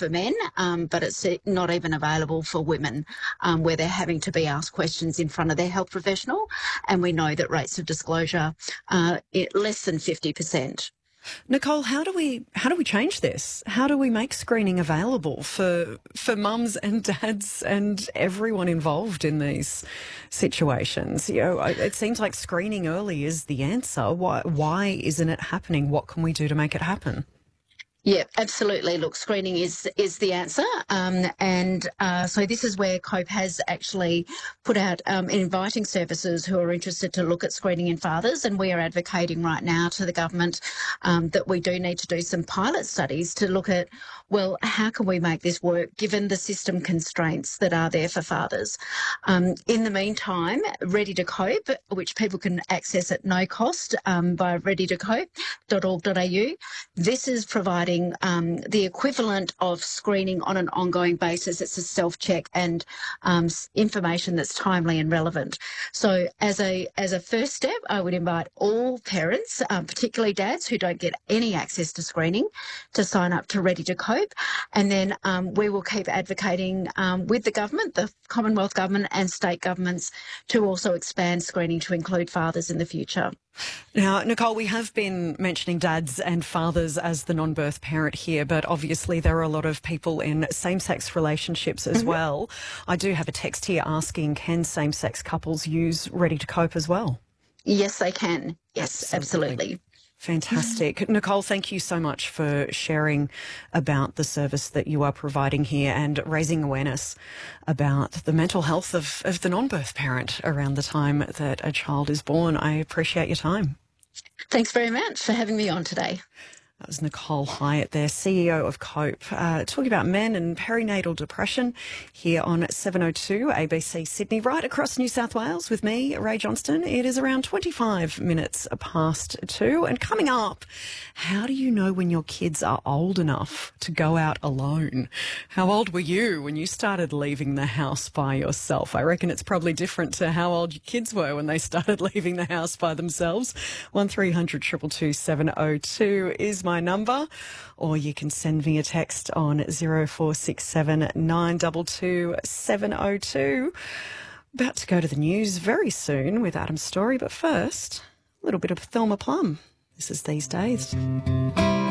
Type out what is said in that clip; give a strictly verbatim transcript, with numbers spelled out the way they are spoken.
for men, um, but it's not even available for women, um, where they're having to be asked questions in front of their health professional. And we know that rates of disclosure are less than fifty percent. Nicole, how do we how do we change this? How do we make screening available for for mums and dads and everyone involved in these situations? You know, it seems like screening early is the answer. Why why isn't it happening? What can we do to make it happen? Yeah, absolutely. Look, screening is is the answer, um, and uh, so this is where COPE has actually put out um, inviting services who are interested to look at screening in fathers, and we are advocating right now to the government um, that we do need to do some pilot studies to look at, well, how can we make this work given the system constraints that are there for fathers. Um, in the meantime, Ready to Cope, which people can access at no cost um, by ready to cope dot org dot a u, this is providing Um, the equivalent of screening on an ongoing basis. It's a self-check and um, information that's timely and relevant. So as a as a first step, I would invite all parents, um, particularly dads who don't get any access to screening, to sign up to Ready to Cope. And then um, we will keep advocating um, with the government, the Commonwealth Government and state governments, to also expand screening to include fathers in the future. Now, Nicole, we have been mentioning dads and fathers as the non-birth parent here, but obviously there are a lot of people in same-sex relationships as mm-hmm. well. I do have a text here asking, can same-sex couples use Ready to Cope as well? Yes, they can. Yes, absolutely. absolutely. Fantastic. Nicole, thank you so much for sharing about the service that you are providing here and raising awareness about the mental health of, of the non-birth parent around the time that a child is born. I appreciate your time. Thanks very much for having me on today. That was Nicole Hyatt there, C E O of COPE, uh, talking about men and perinatal depression here on seven oh two A B C Sydney, right across New South Wales with me, Ray Johnston. It is around twenty-five minutes past two. And coming up, how do you know when your kids are old enough to go out alone? How old were you when you started leaving the house by yourself? I reckon it's probably different to how old your kids were when they started leaving the house by themselves. one three hundred two two two seven oh two is my number, or you can send me a text on zero four six seven nine two two seven oh two. About to go to the news very soon with Adam Story, but first, a little bit of Thelma Plum. This is These Days.